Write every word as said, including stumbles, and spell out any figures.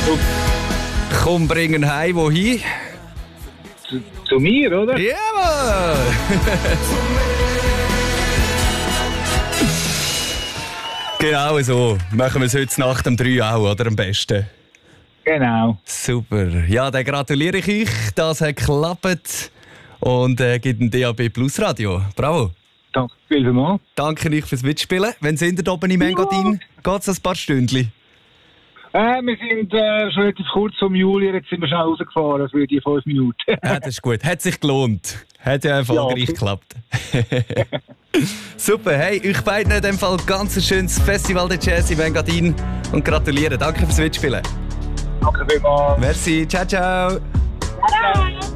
Komm, bringen heim, wohin? Zu, zu mir, oder? Jawohl! Genau so. Machen wir es heute Nacht um drei auch, oder? Am besten. Genau. Super. Ja, dann gratuliere ich euch. Das hat geklappt. Und äh, gibt ein D A B Plus Radio. Bravo. Danke vielmals. Danke euch fürs Mitspielen. Wenn sind ihr oben im Engadin? Geht es ein paar Stündchen? Äh, wir sind äh, schon relativ kurz vom Juli, jetzt sind wir schnell rausgefahren, also für die fünf Minuten. Ja, das ist gut. Hat sich gelohnt. Hat ja erfolgreich Ja. geklappt. Super. Hey, euch beiden in dem Fall ganz ein schönes Festival der Jazz im Engadin. Und gratuliere. Danke fürs Mitspielen. Danke vielmals. Merci. Ciao, ciao. Ciao.